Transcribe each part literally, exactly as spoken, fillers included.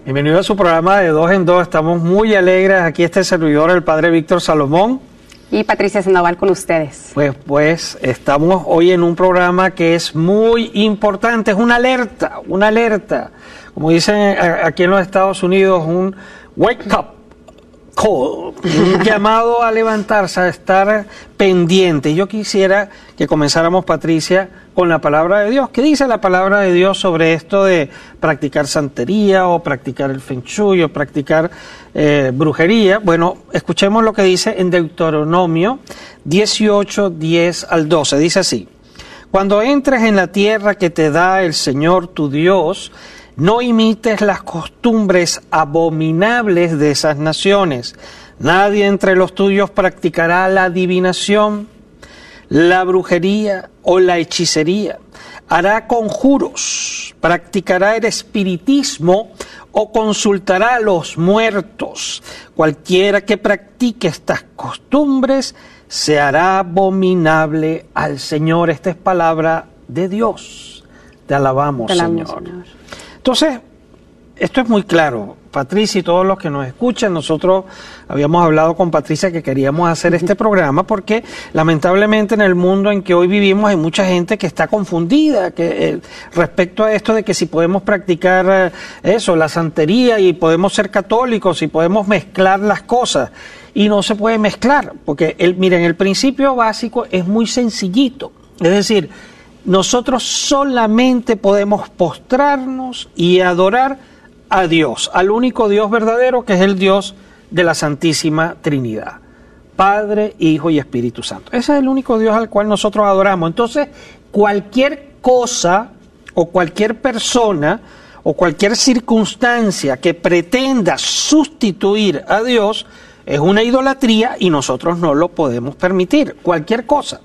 Bienvenido a su programa de Dos en Dos. Estamos muy alegres. Aquí este servidor, el padre Víctor Salomón. Y Patricia Sandoval con ustedes. Pues, pues estamos hoy en un programa que es muy importante. Es una alerta, una alerta. Como dicen aquí en los Estados Unidos, un wake up call, un llamado a levantarse, a estar pendiente. Yo quisiera que comenzáramos, Patricia, con la palabra de Dios. ¿Qué dice la palabra de Dios sobre esto de practicar santería o practicar el feng shui o practicar eh, brujería? Bueno, escuchemos lo que dice en Deuteronomio dieciocho, diez al doce. Dice así: cuando entres en la tierra que te da el Señor tu Dios, no imites las costumbres abominables de esas naciones. Nadie entre los tuyos practicará la adivinación, la brujería o la hechicería. Hará conjuros, practicará el espiritismo o consultará a los muertos. Cualquiera que practique estas costumbres se hará abominable al Señor. Esta es palabra de Dios. Te alabamos, Te alabamos Señor. Señor. Entonces, esto es muy claro. Patricia y todos los que nos escuchan, nosotros habíamos hablado con Patricia que queríamos hacer este programa porque lamentablemente en el mundo en que hoy vivimos hay mucha gente que está confundida que eh, respecto a esto de que si podemos practicar eh, eso, la santería, y podemos ser católicos y podemos mezclar las cosas. Y no se puede mezclar, porque el, miren, el principio básico es muy sencillito. Es decir, nosotros solamente podemos postrarnos y adorar a Dios, al único Dios verdadero, que es el Dios de la Santísima Trinidad, Padre, Hijo y Espíritu Santo. Ese es el único Dios al cual nosotros adoramos. Entonces, cualquier cosa o cualquier persona o cualquier circunstancia que pretenda sustituir a Dios es una idolatría y nosotros no lo podemos permitir. Cualquier cosa.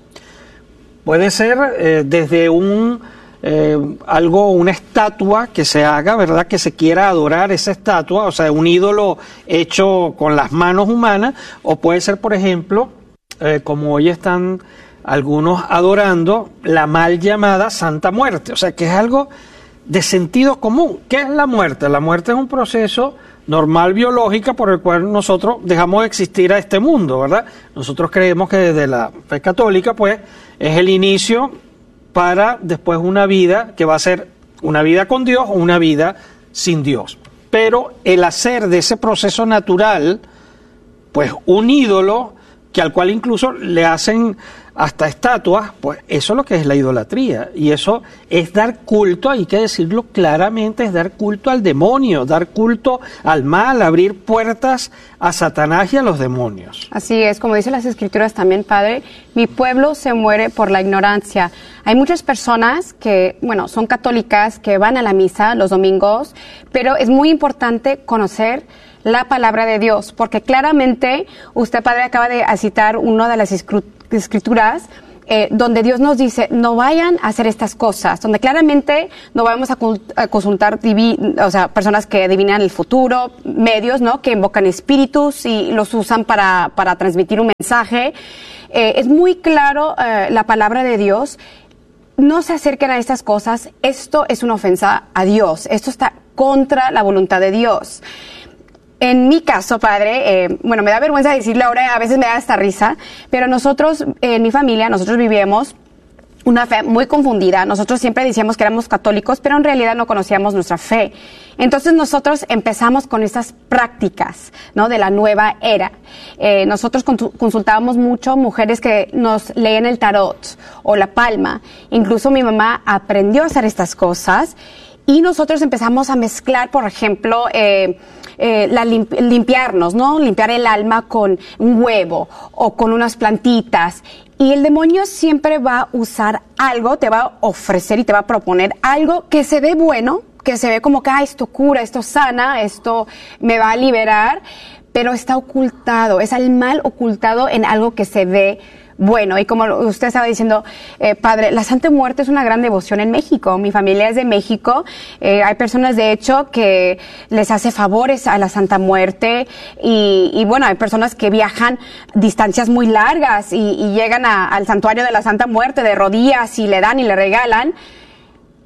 Puede ser eh, desde un eh, algo, una estatua que se haga, ¿verdad? Que se quiera adorar esa estatua, o sea, un ídolo hecho con las manos humanas, o puede ser, por ejemplo, eh, como hoy están algunos adorando, la mal llamada Santa Muerte, o sea, que es algo de sentido común. ¿Qué es la muerte? La muerte es un proceso normal biológica por el cual nosotros dejamos de existir a este mundo, ¿verdad? Nosotros creemos que desde la fe católica, pues, es el inicio para después una vida que va a ser una vida con Dios o una vida sin Dios. Pero el hacer de ese proceso natural, pues, un ídolo que al cual incluso le hacen hasta estatuas, pues eso es lo que es la idolatría. Y eso es dar culto, hay que decirlo claramente, es dar culto al demonio, dar culto al mal, abrir puertas a Satanás y a los demonios. Así es, como dicen las Escrituras también, Padre, mi pueblo se muere por la ignorancia. Hay muchas personas que, bueno, son católicas, que van a la misa los domingos, pero es muy importante conocer la palabra de Dios, porque claramente usted, Padre, acaba de citar una de las escrituras eh, donde Dios nos dice, no vayan a hacer estas cosas, donde claramente no vamos a, a consultar divi o sea, personas que adivinan el futuro, medios, ¿no?, que invocan espíritus y los usan para, para transmitir un mensaje. Eh, es muy claro eh, la palabra de Dios. No se acerquen a estas cosas, esto es una ofensa a Dios, esto está contra la voluntad de Dios. En mi caso, Padre, eh, bueno, me da vergüenza decirlo ahora, a veces me da hasta risa, pero nosotros, eh, en mi familia, nosotros vivíamos una fe muy confundida. Nosotros siempre decíamos que éramos católicos, pero en realidad no conocíamos nuestra fe. Entonces nosotros empezamos con estas prácticas, ¿no?, de la nueva era. Eh, nosotros consultábamos mucho mujeres que nos leen el tarot o la palma. Incluso mi mamá aprendió a hacer estas cosas y nosotros empezamos a mezclar, por ejemplo, eh, Eh, la limp limpiarnos, ¿no? Limpiar el alma con un huevo o con unas plantitas. Y el demonio siempre va a usar algo, te va a ofrecer y te va a proponer algo que se ve bueno, que se ve como que, ah, esto cura, esto sana, esto me va a liberar, pero está ocultado, es el mal ocultado en algo que se ve bueno. Y como usted estaba diciendo, eh, Padre, la Santa Muerte es una gran devoción en México. Mi familia es de México. Eh, hay personas, de hecho, que les hace favores a la Santa Muerte. Y, y bueno, hay personas que viajan distancias muy largas y, y llegan a, al santuario de la Santa Muerte de rodillas y le dan y le regalan.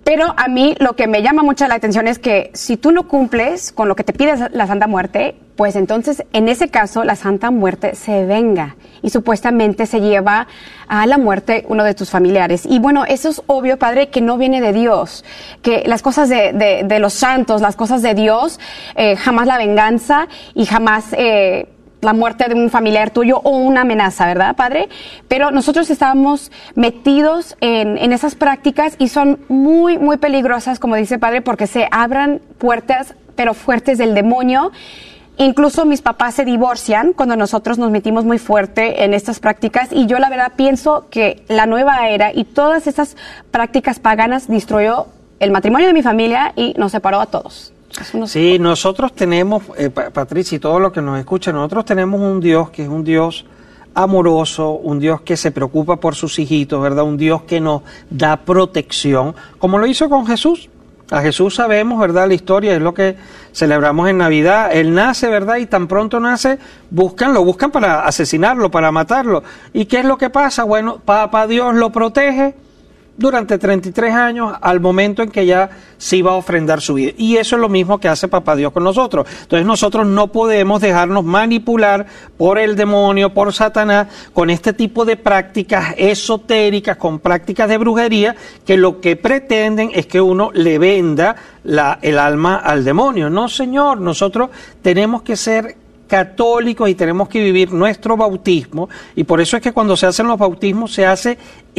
Pero a mí lo que me llama mucho la atención es que si tú no cumples con lo que te pide la Santa Muerte, pues entonces en ese caso la Santa Muerte se venga y supuestamente se lleva a la muerte uno de tus familiares. Y bueno, eso es obvio, Padre, que no viene de Dios, que las cosas de, de, de los santos, las cosas de Dios, eh, jamás la venganza y jamás... Eh, la muerte de un familiar tuyo o una amenaza, ¿verdad, Padre? Pero nosotros estábamos metidos en, en esas prácticas y son muy, muy peligrosas, como dice Padre, porque se abran puertas, pero fuertes del demonio. Incluso mis papás se divorcian cuando nosotros nos metimos muy fuerte en estas prácticas y yo la verdad pienso que la nueva era y todas esas prácticas paganas destruyó el matrimonio de mi familia y nos separó a todos. Sí, nosotros tenemos, eh, Patricia, y todo lo que nos escucha, nosotros tenemos un Dios que es un Dios amoroso, un Dios que se preocupa por sus hijitos, ¿verdad? Un Dios que nos da protección, como lo hizo con Jesús. A Jesús sabemos, ¿verdad? La historia es lo que celebramos en Navidad. Él nace, ¿verdad? Y tan pronto nace, buscan, lo buscan para asesinarlo, para matarlo. ¿Y qué es lo que pasa? Bueno, Papá Dios lo protege durante treinta y tres años al momento en que ya se iba a ofrendar su vida. Y eso es lo mismo que hace Papá Dios con nosotros. Entonces nosotros no podemos dejarnos manipular por el demonio, por Satanás, con este tipo de prácticas esotéricas, con prácticas de brujería, que lo que pretenden es que uno le venda la, el alma al demonio. No, señor, nosotros tenemos que ser católicos y tenemos que vivir nuestro bautismo, y por eso es que cuando se hacen los bautismos se hace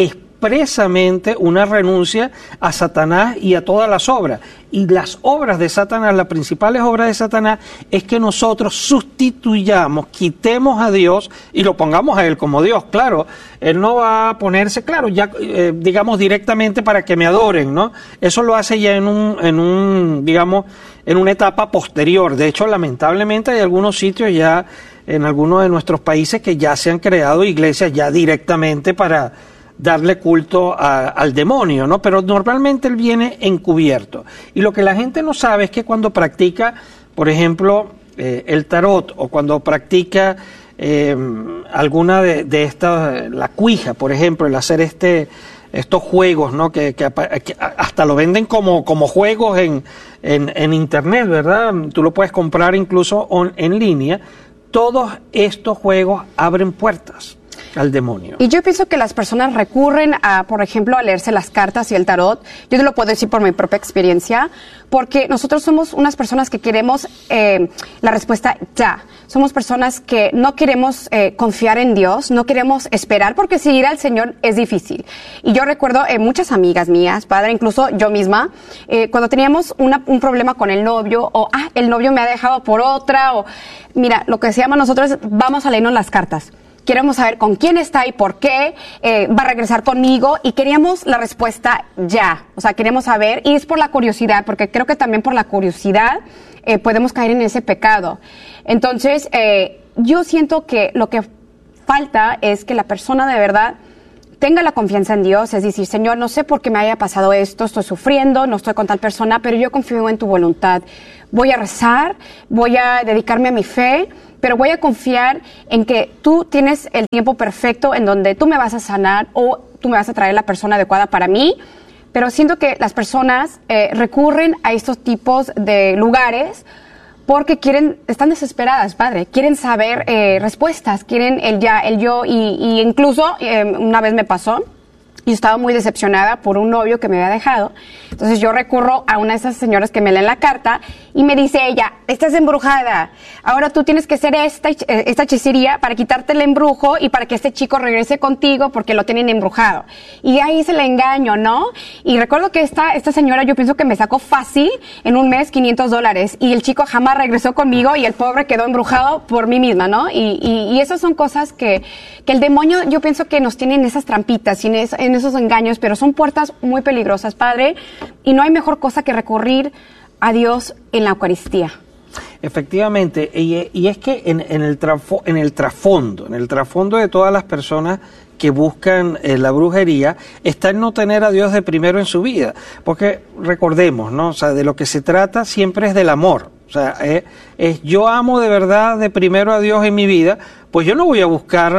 expresamente una renuncia a Satanás y a todas las obras. Y las obras de Satanás, las principales obras de Satanás, es que nosotros sustituyamos, quitemos a Dios y lo pongamos a Él como Dios. Claro, Él no va a ponerse, claro, ya eh, digamos directamente para que me adoren, ¿no? Eso lo hace ya en un, en un, digamos, en una etapa posterior. De hecho, lamentablemente hay algunos sitios ya, en algunos de nuestros países, que ya se han creado iglesias ya directamente para darle culto a, al demonio, ¿no? Pero normalmente él viene encubierto. Y lo que la gente no sabe es que cuando practica, por ejemplo, eh, el tarot, o cuando practica eh, alguna de, de estas, la cuija, por ejemplo, el hacer este estos juegos, ¿no? Que, que, que hasta lo venden como, como juegos en, en, en internet, ¿verdad? Tú lo puedes comprar incluso on, en línea. Todos estos juegos abren puertas al demonio. Y yo pienso que las personas recurren a, por ejemplo, a leerse las cartas y el tarot. Yo te lo puedo decir por mi propia experiencia, porque nosotros somos unas personas que queremos eh, la respuesta ya. Somos personas que no queremos eh, confiar en Dios, no queremos esperar, porque seguir al Señor es difícil. Y yo recuerdo eh, muchas amigas mías, padre, incluso yo misma, eh, cuando teníamos una, un problema con el novio, o ah, el novio me ha dejado por otra, o mira, lo que se llama nosotros es, vamos a leernos las cartas. Queremos saber con quién está y por qué, eh, va a regresar conmigo, y queríamos la respuesta ya. O sea, queremos saber, y es por la curiosidad, porque creo que también por la curiosidad eh, podemos caer en ese pecado. Entonces, eh, yo siento que lo que falta es que la persona de verdad tenga la confianza en Dios, es decir, Señor, no sé por qué me haya pasado esto, estoy sufriendo, no estoy con tal persona, pero yo confío en tu voluntad. Voy a rezar, voy a dedicarme a mi fe, pero voy a confiar en que tú tienes el tiempo perfecto en donde tú me vas a sanar o tú me vas a traer la persona adecuada para mí. Pero siento que las personas eh, recurren a estos tipos de lugares porque quieren, están desesperadas, padre, quieren saber eh, respuestas, quieren el ya, el yo, y, y incluso eh, una vez me pasó, y estaba muy decepcionada por un novio que me había dejado. Entonces yo recurro a una de esas señoras que me leen la carta y me dice ella, estás embrujada, ahora tú tienes que hacer esta, esta hechicería para quitarte el embrujo y para que este chico regrese contigo porque lo tienen embrujado. Y ahí se le engaño, ¿no? Y recuerdo que esta, esta señora, yo pienso que me sacó fácil en un mes quinientos dólares, y el chico jamás regresó conmigo y el pobre quedó embrujado por mí misma, ¿no? Y, y, y esas son cosas que, que el demonio, yo pienso que nos tiene en esas trampitas y en, es, en esos engaños, pero son puertas muy peligrosas, padre, y no hay mejor cosa que recurrir a Dios en la Eucaristía. Efectivamente, y, y es que en, en, el trafo, en el trasfondo, en el trasfondo de todas las personas que buscan eh, la brujería, está en no tener a Dios de primero en su vida, porque recordemos, ¿no? O sea, de lo que se trata siempre es del amor. O sea, es, es yo amo de verdad de primero a Dios en mi vida, pues yo no voy a buscar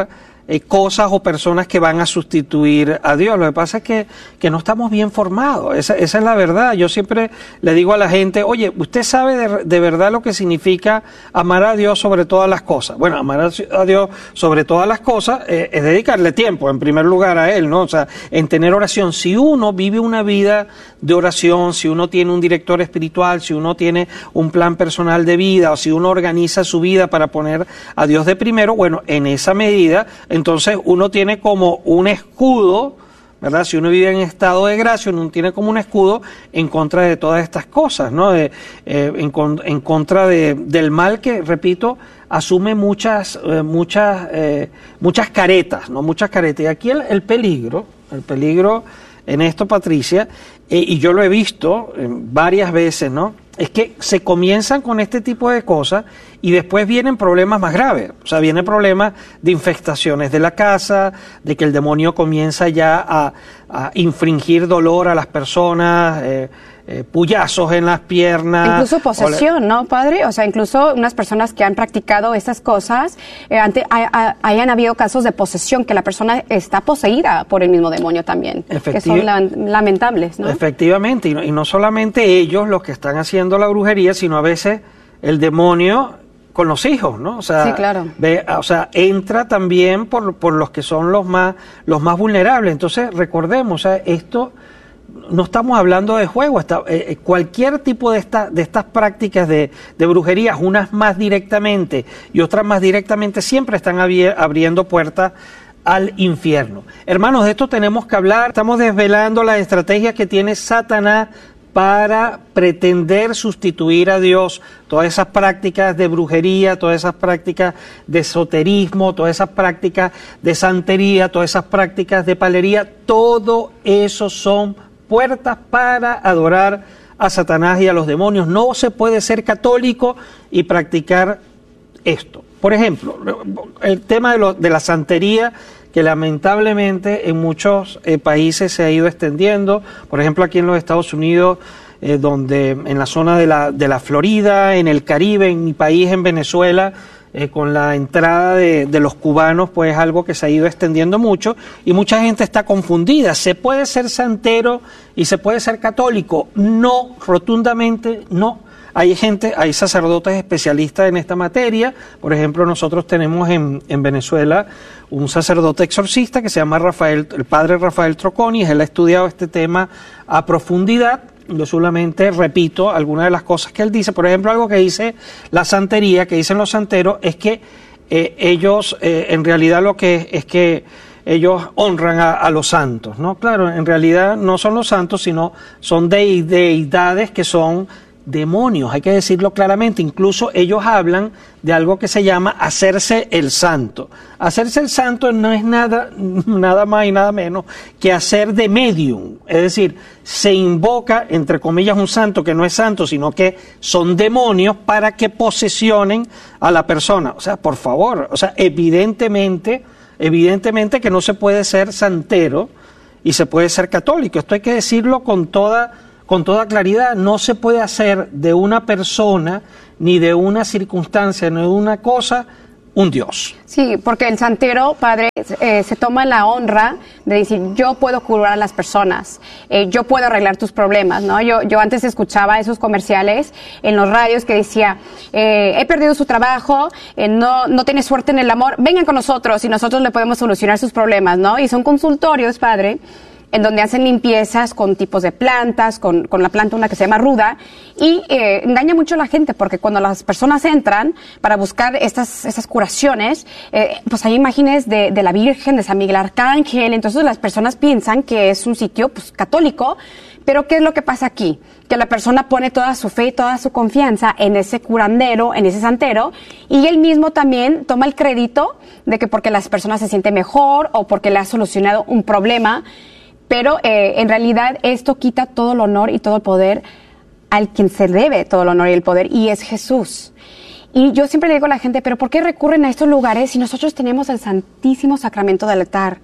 eh, cosas o personas que van a sustituir a Dios. Lo que pasa es que, que no estamos bien formados, esa, esa es la verdad. Yo siempre le digo a la gente, oye, ¿usted sabe de, de verdad lo que significa amar a Dios sobre todas las cosas? Bueno, amar a Dios sobre todas las cosas eh, es dedicarle tiempo, en primer lugar, a Él, ¿no? O sea, en tener oración. Si uno vive una vida de oración, si uno tiene un director espiritual, si uno tiene un plan personal de vida, o si uno organiza su vida para poner a Dios de primero, bueno, en esa medida, entonces uno tiene como un escudo, ¿verdad? Si uno vive en estado de gracia, uno tiene como un escudo en contra de todas estas cosas, ¿no? De, eh, en, en contra de, del mal que, repito, asume muchas, eh, muchas, eh, muchas caretas, ¿no? Muchas caretas. Y aquí el, el peligro, el peligro en esto, Patricia, eh, y yo lo he visto eh, varias veces, ¿no? Es que se comienzan con este tipo de cosas y después vienen problemas más graves. O sea, vienen problemas de infestaciones de la casa, de que el demonio comienza ya a, a infringir dolor a las personas, eh, eh, puyazos en las piernas. Incluso posesión, le... ¿no, padre? O sea, incluso unas personas que han practicado estas cosas, eh, ante, hay, hay, hayan habido casos de posesión, que la persona está poseída por el mismo demonio también, Efectiv- que son la, lamentables, ¿no? Efectivamente, y no, y no solamente ellos los que están haciendo la brujería, sino a veces el demonio con los hijos, ¿no? O sea, sí, claro. ve, o sea, entra también por, por los que son los más, los más vulnerables. Entonces, recordemos, o sea, esto no estamos hablando de juego, está, eh, cualquier tipo de, esta, de estas prácticas de, de brujerías, unas más directamente y otras más directamente, siempre están abri- abriendo puertas al infierno. Hermanos, de esto tenemos que hablar. Estamos desvelando las estrategias que tiene Satanás para pretender sustituir a Dios. Todas esas prácticas de brujería, todas esas prácticas de esoterismo, todas esas prácticas de santería, todas esas prácticas de palería, todo eso son puertas para adorar a Satanás y a los demonios. No se puede ser católico y practicar esto. Por ejemplo, el tema de, lo, de la santería, que lamentablemente en muchos eh, países se ha ido extendiendo. Por ejemplo, aquí en los Estados Unidos, eh, donde en la zona de la, de la Florida, en el Caribe, en mi país, en Venezuela, eh, con la entrada de, de los cubanos, pues es algo que se ha ido extendiendo mucho y mucha gente está confundida. ¿Se puede ser santero y se puede ser católico? No, rotundamente no. Hay gente, hay sacerdotes especialistas en esta materia. Por ejemplo, nosotros tenemos en, en Venezuela un sacerdote exorcista que se llama Rafael, el padre Rafael Troconi. Él ha estudiado este tema a profundidad. Yo solamente repito algunas de las cosas que él dice. Por ejemplo, algo que dice la santería, que dicen los santeros, es que eh, ellos eh, en realidad lo que es, es que ellos honran a, a los santos, ¿no? Claro, en realidad no son los santos, sino son de, deidades que son demonios, hay que decirlo claramente. Incluso ellos hablan de algo que se llama hacerse el santo. Hacerse el santo no es nada, nada más y nada menos que hacer de medium, es decir, se invoca, entre comillas, un santo que no es santo, sino que son demonios para que posesionen a la persona. O sea, por favor, o sea, evidentemente, evidentemente que no se puede ser santero y se puede ser católico. Esto hay que decirlo con toda Con toda claridad. No se puede hacer de una persona, ni de una circunstancia, ni de una cosa, un Dios. Sí, porque el santero, padre, eh, se toma la honra de decir, yo puedo curar a las personas, eh, yo puedo arreglar tus problemas, ¿no? Yo, yo antes escuchaba esos comerciales en los radios que decía, eh, he perdido su trabajo, eh, no, no tiene suerte en el amor, vengan con nosotros y nosotros le podemos solucionar sus problemas, ¿no? Y son consultorios, padre, en donde hacen limpiezas con tipos de plantas, con, con la planta una que se llama ruda, y eh, engaña mucho a la gente, porque cuando las personas entran para buscar estas, estas curaciones, eh, pues hay imágenes de, de la Virgen, de San Miguel Arcángel, entonces las personas piensan que es un sitio pues católico, pero ¿qué es lo que pasa aquí? Que la persona pone toda su fe y toda su confianza en ese curandero, en ese santero, y él mismo también toma el crédito de que porque las personas se sienten mejor o porque le ha solucionado un problema. Pero eh, en realidad esto quita todo el honor y todo el poder al quien se debe todo el honor y el poder, y es Jesús. Y yo siempre le digo a la gente, ¿pero por qué recurren a estos lugares si nosotros tenemos el Santísimo Sacramento del altar?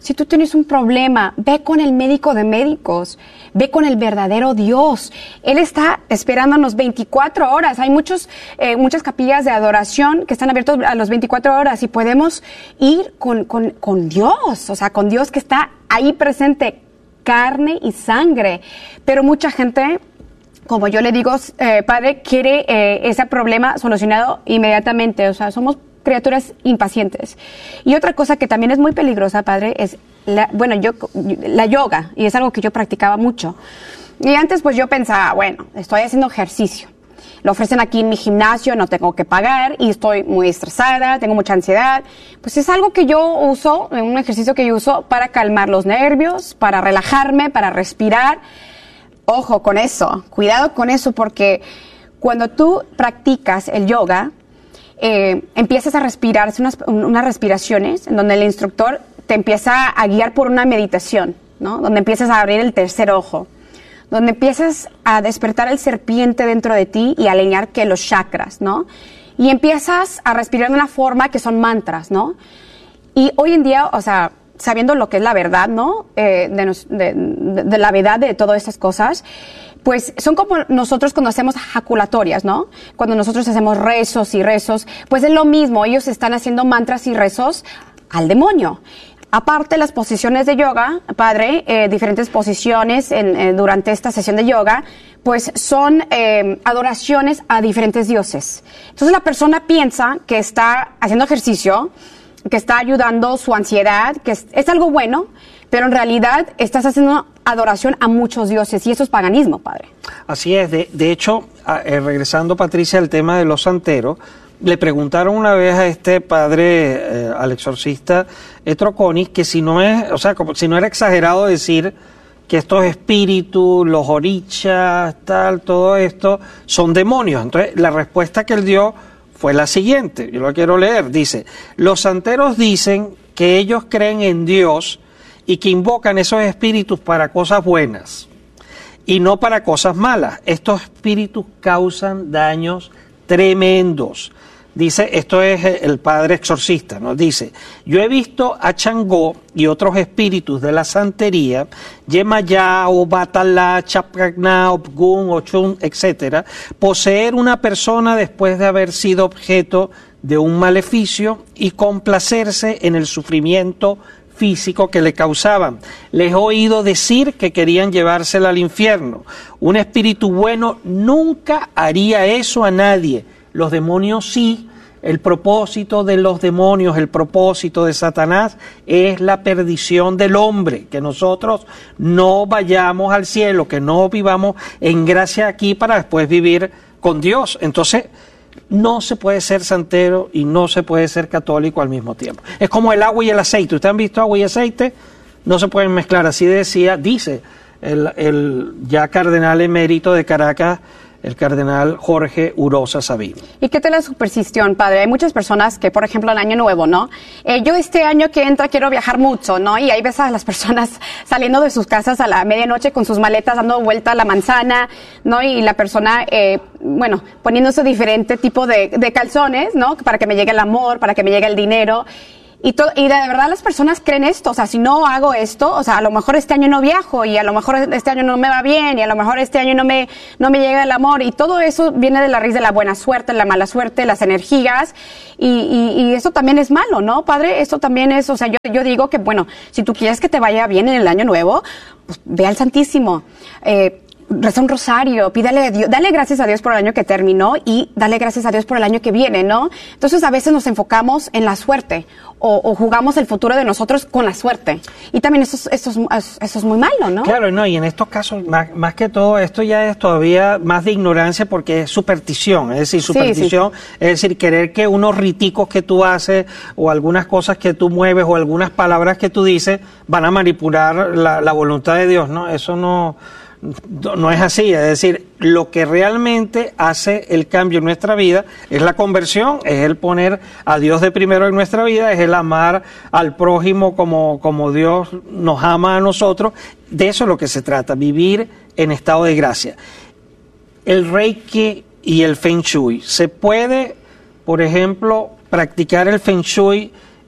Si tú tienes un problema, ve con el médico de médicos, ve con el verdadero Dios. Él está esperándonos veinticuatro horas. Hay muchos, eh, muchas capillas de adoración que están abiertas a las veinticuatro horas y podemos ir con, con, con Dios, o sea, con Dios que está ahí presente, carne y sangre. Pero mucha gente, como yo le digo, eh, Padre, quiere eh, ese problema solucionado inmediatamente. O sea, somos criaturas impacientes. Y otra cosa que también es muy peligrosa, Padre, es, la, bueno, yo, la yoga, y es algo que yo practicaba mucho. Y antes, pues yo pensaba, bueno, estoy haciendo ejercicio. Lo ofrecen aquí en mi gimnasio, no tengo que pagar y estoy muy estresada, tengo mucha ansiedad. Pues es algo que yo uso, un ejercicio que yo uso para calmar los nervios, para relajarme, para respirar. Ojo con eso, cuidado con eso, porque cuando tú practicas el yoga, eh, empiezas a respirar, unas, unas respiraciones en donde el instructor te empieza a guiar por una meditación, ¿no? Donde empiezas a abrir el tercer ojo, donde empiezas a despertar el serpiente dentro de ti y a alinear que los chakras, ¿no? Y empiezas a respirar de una forma que son mantras, ¿no? Y hoy en día, o sea, sabiendo lo que es la verdad, ¿no? Eh, de, nos, de, de, de la verdad de todas estas cosas, pues son como nosotros cuando hacemos jaculatorias, ¿no? Cuando nosotros hacemos rezos y rezos, pues es lo mismo, ellos están haciendo mantras y rezos al demonio. Aparte, las posiciones de yoga, Padre, eh, diferentes posiciones en, eh, durante esta sesión de yoga, pues son eh, adoraciones a diferentes dioses. Entonces la persona piensa que está haciendo ejercicio, que está ayudando su ansiedad, que es, es algo bueno, pero en realidad estás haciendo adoración a muchos dioses y eso es paganismo, Padre. Así es. De, de hecho, a, eh, regresando, Patricia, al tema de los santeros, le preguntaron una vez a este padre, eh, al exorcista Troconis, que si no es, o sea, como si no era exagerado decir que estos espíritus, los orichas, tal, todo esto, son demonios. Entonces, la respuesta que él dio fue la siguiente, yo lo quiero leer, dice: los santeros dicen que ellos creen en Dios y que invocan esos espíritus para cosas buenas y no para cosas malas. Estos espíritus causan daños tremendos. Dice, esto es el padre exorcista, nos dice: yo he visto a Changó y otros espíritus de la santería, Yemayá, Obatalá, Chapagná, Obgun, Ochun, etcétera, poseer una persona después de haber sido objeto de un maleficio y complacerse en el sufrimiento físico que le causaban. Les he oído decir que querían llevársela al infierno. Un espíritu bueno nunca haría eso a nadie. Los demonios sí. El propósito de los demonios, el propósito de Satanás es la perdición del hombre, que nosotros no vayamos al cielo, que no vivamos en gracia aquí para después vivir con Dios. Entonces, no se puede ser santero y no se puede ser católico al mismo tiempo. Es como el agua y el aceite. ¿Ustedes han visto agua y aceite? No se pueden mezclar. Así decía, dice el, el ya cardenal emérito de Caracas, el cardenal Jorge Urosa Sabino. ¿Y qué tal la superstición, Padre? Hay muchas personas que, por ejemplo, el año nuevo, ¿no? Eh, yo este año que entra quiero viajar mucho, ¿no? Y ahí ves a las personas saliendo de sus casas a la medianoche con sus maletas dando vuelta a la manzana, ¿no? Y la persona, eh, bueno, poniéndose diferente tipo de, de calzones, ¿no? Para que me llegue el amor, para que me llegue el dinero. Y, to- y de verdad las personas creen esto, o sea, si no hago esto, o sea, a lo mejor este año no viajo y a lo mejor este año no me va bien y a lo mejor este año no me, no me llega el amor y todo eso viene de la raíz de la buena suerte, la mala suerte, las energías y, y, y eso también es malo, ¿no, Padre? Esto también es, o sea, yo, yo digo que, bueno, si tú quieres que te vaya bien en el año nuevo, pues ve al Santísimo, eh, reza un rosario, pídale a Dios, dale gracias a Dios por el año que terminó y dale gracias a Dios por el año que viene, ¿no? Entonces a veces nos enfocamos en la suerte o, o jugamos el futuro de nosotros con la suerte y también eso es, eso es, eso es muy malo, ¿no? Claro, no, y en estos casos, más, más que todo, esto ya es todavía más de ignorancia porque es superstición, es decir, superstición, sí, sí. Es decir, querer que unos riticos que tú haces o algunas cosas que tú mueves o algunas palabras que tú dices van a manipular la, la voluntad de Dios, ¿no? Eso no... No es así, es decir, lo que realmente hace el cambio en nuestra vida es la conversión, es el poner a Dios de primero en nuestra vida, es el amar al prójimo como, como Dios nos ama a nosotros. De eso es lo que se trata, vivir en estado de gracia. El Reiki y el Feng Shui, ¿se puede, por ejemplo, practicar el Feng Shui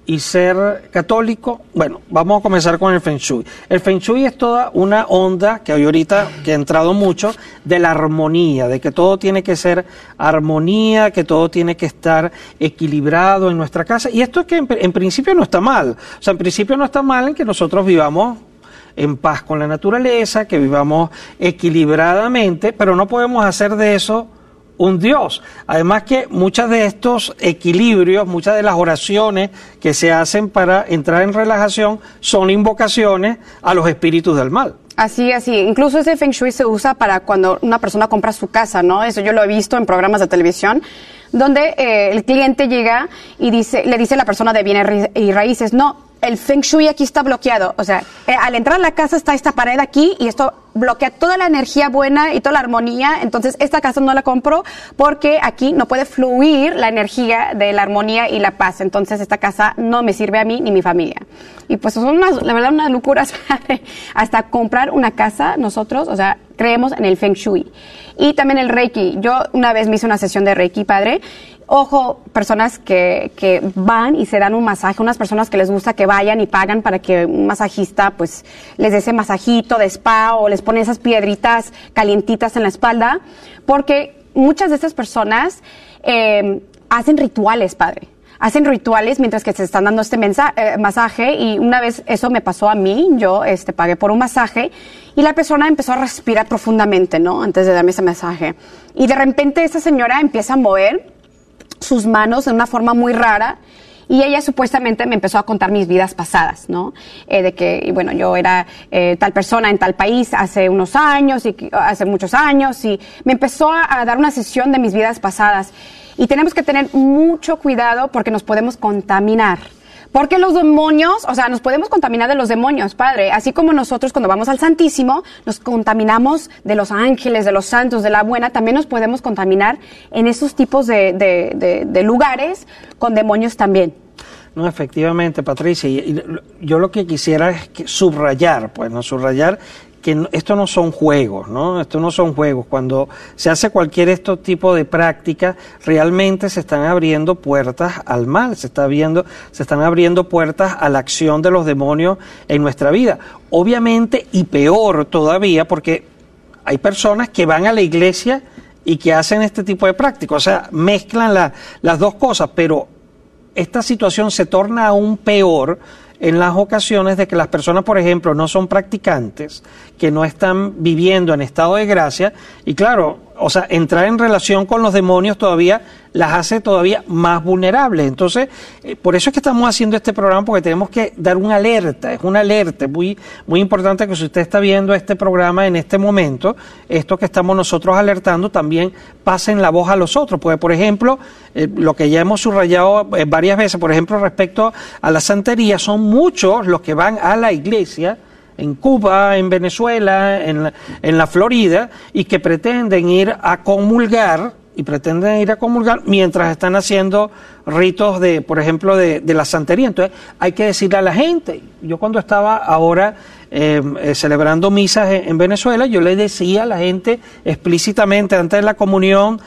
y ser católico? Bueno, vamos a comenzar con el Feng Shui. El Feng Shui es toda una onda que hoy ahorita, que ha entrado mucho, de la armonía, de que todo tiene que ser armonía, que todo tiene que estar equilibrado en nuestra casa. Y esto es que en, en principio no está mal. O sea, en principio no está mal en que nosotros vivamos en paz con la naturaleza, que vivamos equilibradamente, pero no podemos hacer de eso un Dios. Además que muchos de estos equilibrios, muchas de las oraciones que se hacen para entrar en relajación son invocaciones a los espíritus del mal. Así, así. Incluso ese Feng Shui se usa para cuando una persona compra su casa, ¿no? Eso yo lo he visto en programas de televisión, donde eh, el cliente llega y dice, le dice a la persona de bienes y raíces, no, el Feng Shui aquí está bloqueado. O sea, eh, al entrar a la casa está esta pared aquí y esto bloquea toda la energía buena y toda la armonía. Entonces, esta casa no la compro porque aquí no puede fluir la energía de la armonía y la paz. Entonces, esta casa no me sirve a mí ni a mi familia. Y pues son unas, la verdad, unas locuras. Hasta comprar una casa, nosotros, o sea, creemos en el Feng Shui. Y también el Reiki. Yo una vez me hice una sesión de Reiki, padre. Ojo, personas que, que van y se dan un masaje, unas personas que les gusta que vayan y pagan para que un masajista pues les dé ese masajito de spa o les pone esas piedritas calientitas en la espalda, porque muchas de estas personas eh, hacen rituales, padre. Hacen rituales mientras que se están dando este mensa- eh, masaje y una vez eso me pasó a mí, yo este, pagué por un masaje y la persona empezó a respirar profundamente, ¿no? Antes de darme ese masaje. Y de repente esa señora empieza a mover sus manos de una forma muy rara y ella supuestamente me empezó a contar mis vidas pasadas, ¿no? Eh, de que, bueno, yo era eh, tal persona en tal país hace unos años y hace muchos años y me empezó a, a dar una sesión de mis vidas pasadas y tenemos que tener mucho cuidado porque nos podemos contaminar. Porque los demonios, o sea, nos podemos contaminar de los demonios, padre. Así como nosotros cuando vamos al Santísimo, nos contaminamos de los ángeles, de los santos, de la buena, también nos podemos contaminar en esos tipos de, de, de, de lugares con demonios también. No, efectivamente, Patricia. Y, y yo lo que quisiera es que subrayar, pues, no subrayar que no, esto no son juegos, ¿no? Esto no son juegos. Cuando se hace cualquier este tipo de práctica, realmente se están abriendo puertas al mal, se está viendo, se están abriendo puertas a la acción de los demonios en nuestra vida. Obviamente, y peor todavía, porque hay personas que van a la iglesia y que hacen este tipo de prácticas, o sea, mezclan la, las dos cosas, pero esta situación se torna aún peor en las ocasiones de que las personas, por ejemplo, no son practicantes, que no están viviendo en estado de gracia, y claro, o sea, entrar en relación con los demonios todavía las hace todavía más vulnerables. Entonces, eh, por eso es que estamos haciendo este programa, porque tenemos que dar una alerta, es una alerta, es muy, muy importante que si usted está viendo este programa en este momento, esto que estamos nosotros alertando, también pasen la voz a los otros, porque por ejemplo, eh, lo que ya hemos subrayado eh, varias veces, por ejemplo, respecto a la santería, son muchos los que van a la iglesia, en Cuba, en Venezuela, en la, en la Florida, y que pretenden ir a comulgar, y pretenden ir a comulgar mientras están haciendo ritos de, por ejemplo, de, de la santería. Entonces, hay que decirle a la gente, yo cuando estaba ahora eh, eh, celebrando misas en, en Venezuela, yo le decía a la gente explícitamente antes de la comunión,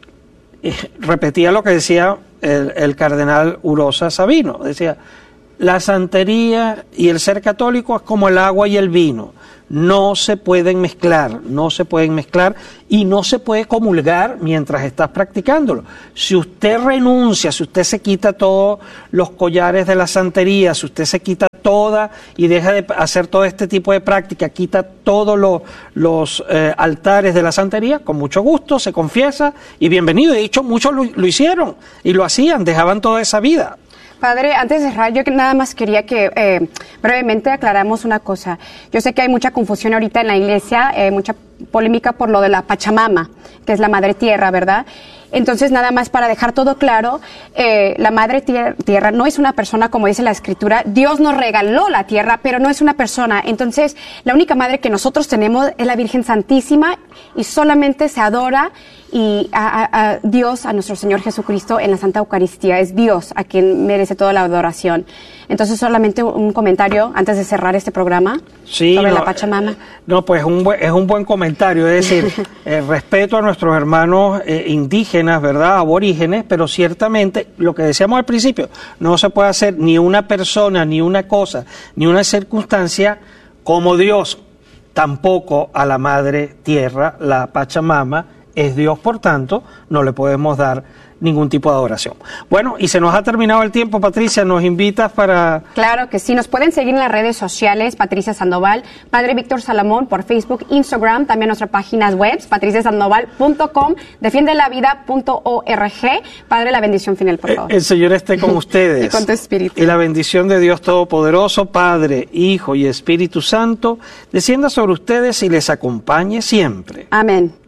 eh, repetía lo que decía el, el cardenal Urosa Sabino, decía: la santería y el ser católico es como el agua y el vino, no se pueden mezclar, no se pueden mezclar y no se puede comulgar mientras estás practicándolo. Si usted renuncia, si usted se quita todos los collares de la santería, si usted se quita toda y deja de hacer todo este tipo de práctica, quita todos los, los eh, altares de la santería, con mucho gusto se confiesa y bienvenido. De hecho, muchos lo, lo hicieron y lo hacían, dejaban toda esa vida. Padre, antes de cerrar, yo nada más quería que eh, brevemente aclaramos una cosa. Yo sé que hay mucha confusión ahorita en la iglesia, eh, mucha polémica por lo de la Pachamama, que es la Madre Tierra, ¿verdad? Entonces, nada más para dejar todo claro, eh, la Madre tier- Tierra no es una persona, como dice la Escritura. Dios nos regaló la tierra, pero no es una persona. Entonces, la única Madre que nosotros tenemos es la Virgen Santísima y solamente se adora y a, a, a Dios, a nuestro Señor Jesucristo en la Santa Eucaristía. Es Dios a quien merece toda la adoración. Entonces, solamente un comentario antes de cerrar este programa sí, sobre no, la Pachamama. No, pues un buen, es un buen comentario. comentario, es decir, eh, respeto a nuestros hermanos eh, indígenas, ¿verdad? Aborígenes, pero ciertamente lo que decíamos al principio, no se puede hacer ni una persona, ni una cosa, ni una circunstancia como Dios, tampoco a la Madre Tierra, la Pachamama es Dios, por tanto, no le podemos dar ningún tipo de adoración. Bueno, y se nos ha terminado el tiempo, Patricia, ¿nos invitas para...? Claro que sí, nos pueden seguir en las redes sociales, Patricia Sandoval, Padre Víctor Salomón por Facebook, Instagram, también nuestras páginas web, patricia sandoval punto com, defiende la vida punto org. Padre, la bendición final, por favor. El Señor esté con ustedes. Y con tu espíritu. Y la bendición de Dios Todopoderoso, Padre, Hijo y Espíritu Santo, descienda sobre ustedes y les acompañe siempre. Amén.